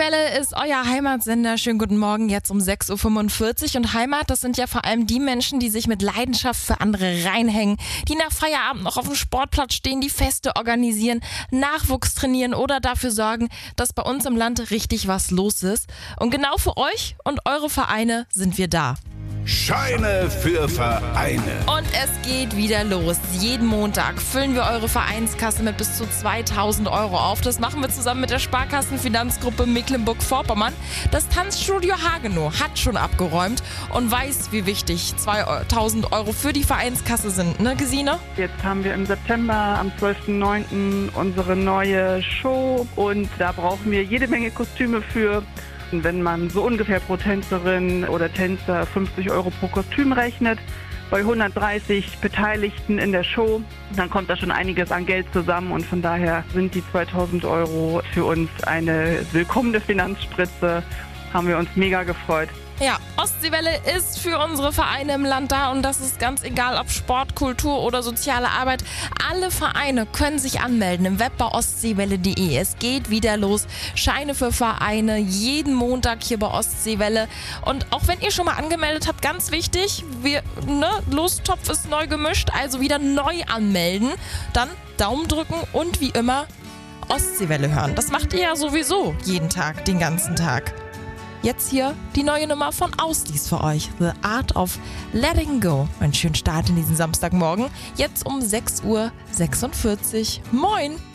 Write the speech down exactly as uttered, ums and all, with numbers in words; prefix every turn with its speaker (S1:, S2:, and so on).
S1: Ostseewelle ist euer Heimatsender. Schönen guten Morgen, jetzt um sechs Uhr fünfundvierzig. Und Heimat, das sind ja vor allem die Menschen, die sich mit Leidenschaft für andere reinhängen, die nach Feierabend noch auf dem Sportplatz stehen, die Feste organisieren, Nachwuchs trainieren oder dafür sorgen, dass bei uns im Land richtig was los ist. Und genau für euch und eure Vereine sind wir da.
S2: Scheine für Vereine.
S1: Und es geht wieder los. Jeden Montag füllen wir eure Vereinskasse mit bis zu zweitausend Euro auf. Das machen wir zusammen mit der Sparkassenfinanzgruppe Mecklenburg-Vorpommern. Das Tanzstudio Hagenow hat schon abgeräumt und weiß, wie wichtig zweitausend Euro für die Vereinskasse sind. Ne, Gesine?
S3: Jetzt haben wir im September am zwölften neunten unsere neue Show und da brauchen wir jede Menge Kostüme für. Wenn man so ungefähr pro Tänzerin oder Tänzer fünfzig Euro pro Kostüm rechnet, bei hundertdreißig Beteiligten in der Show, dann kommt da schon einiges an Geld zusammen und von daher sind die zweitausend Euro für uns eine willkommene Finanzspritze. Haben wir uns mega gefreut.
S1: Ja, Ostseewelle ist für unsere Vereine im Land da und das ist ganz egal, ob Sport, Kultur oder soziale Arbeit. Alle Vereine können sich anmelden im Web bei ostseewelle punkt de. Es geht wieder los. Scheine für Vereine jeden Montag hier bei Ostseewelle. Und auch wenn ihr schon mal angemeldet habt, ganz wichtig, wir, ne, Lostopf ist neu gemischt, also wieder neu anmelden. Dann Daumen drücken und wie immer Ostseewelle hören. Das macht ihr ja sowieso jeden Tag, den ganzen Tag. Jetzt hier die neue Nummer von Ausdies für euch. The Art of Letting Go. Einen schönen Start in diesen Samstagmorgen. Jetzt um sechs Uhr sechsundvierzig. Moin!